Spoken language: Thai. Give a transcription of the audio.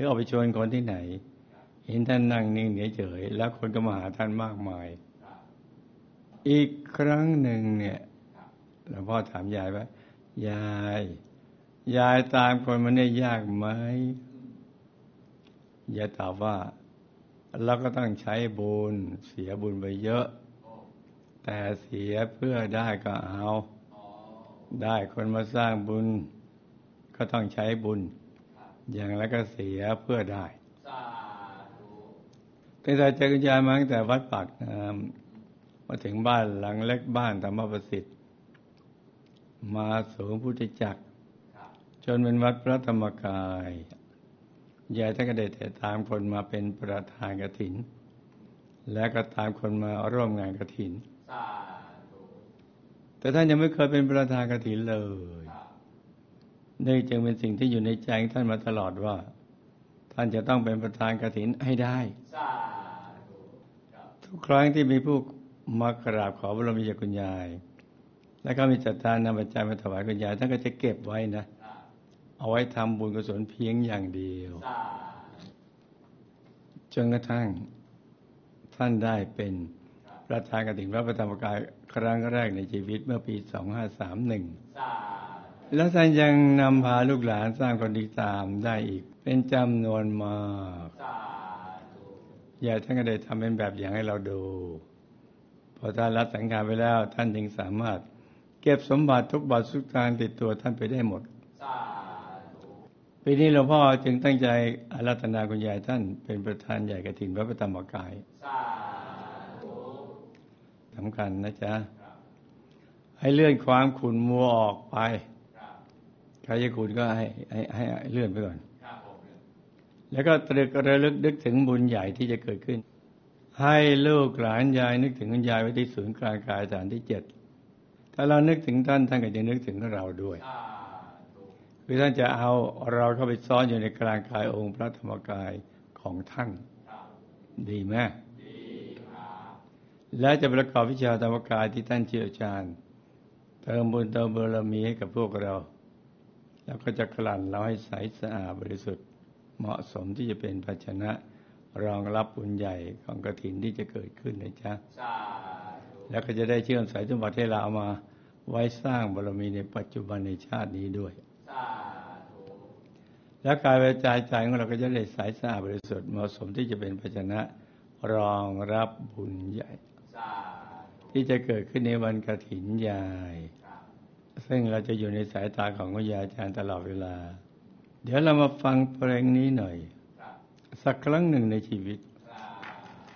รือออกไปชวนคนที่ไหนเห็นท่านนั่งนิ่งเฉยๆแล้วคนก็มาหาท่านมากมายอีกครั้งหนึ่งเนี่ยหลวงพ่อถามยายว่ายายตามคนมันได้ยากไหมยายตอบว่าเราก็ต้องใช้บุญเสียบุญไปเยอะแต่เสียเพื่อได้ก็เอาได้คนมาสร้างบุญก็ต้องใช้บุญอย่างแล้วก็เสียเพื่อได้ตั้งแต่เจอคุณยายมาตั้งแต่วัดปากน้ำมาถึงบ้านหลังเล็กบ้านธรรมประสิทธิ์มาสู่พุทธจักรจนเป็นวัดพระธรรมกายยายท่านก็ได้แต่ตามคนมาเป็นประธานกฐินและก็ตามคนมาร่วมงานกฐินแต่ท่านยังไม่เคยเป็นประธานกฐินเลยนี่จึงเป็นสิ่งที่อยู่ในใจท่านมาตลอดว่าท่านจะต้องเป็นประธานกฐินให้ได้ทุกครั้งที่มีผู้มากราบขอบรมจากคุณยายแล้วก็มีศรัทธานำปัจจัยมาถวายคุณยายท่านก็จะเก็บไว้นะเอาไว้ทำบุญกุศลเพียงอย่างเดียวจนกระทั่งท่านได้เป็นประธานกฐินวัดพระธรรมกายครั้งแรกในชีวิตเมื่อปี 2531แล้วท่านยังนำพาลูกหลานสร้างคนดีตามได้อีกเป็นจำนวนมากยายท่านก็ได้ทำเป็นแบบอย่างให้เราดูพอท่านรับสังขารไปแล้วท่านจึงสามารถเก็บสมบัติทุกบาททุกสตางค์ติดตัวท่านไปได้หมดปีนี้หลวงพ่อจึงตั้งใจอาราธนาคุณยายท่านเป็นประธานใหญ่กฐินวัดพระธรรมกายสำคัญนะจ๊ะให้เลื่อนความขุ่นมัวออกไปใครจะขุ่นก็ให้เลื่อนไปก่อนแล้วก็ตรึกระลึกนึกถึงบุญใหญ่ที่จะเกิดขึ้นให้ลูกหลานยายนึกถึงคุณยายไว้ที่ศูนย์กลางกายฐานที่ 7ถ้าเรานึกถึงท่านท่านก็จะนึกถึงเราด้วยคือท่านจะเอาเราเข้าไปซ้อนอยู่ในกลางกายองค์พระธรรมกายของท่านดีไหมและจะประกอบวิชาธรรมกายที่ท่านเชี่ยวชาญเติมบุญเติมบารมีให้กับพวกเราแล้วก็จะกลั่นเราให้ใสสะอาดบริสุทธิ์เหมาะสมที่จะเป็นภาชนะรองรับบุญใหญ่ของกฐินที่จะเกิดขึ้นนะจ๊ะแล้วก็จะได้เชื่อมสายสมบัติให้เราเอามาไว้สร้างบารมีในปัจจุบันในชาตินี้ด้วยและกายวาจาใจของเราก็จะได้ใสสะอาดบริสุทธิ์เหมาะสมที่จะเป็นภาชนะรองรับบุญใหญ่ที่จะเกิดขึ้นในวันกฐินยายซึ่งเราจะอยู่ในสายตาของคุณยายอาจารย์ตลอดเวลาเดี๋ยวเรามาฟังเพลงนี้หน่อยสักครั้งหนึ่งในชีวิต